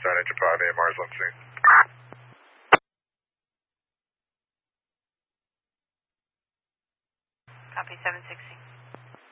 Southwestbound engine 5, AMR's on scene. Copy 760.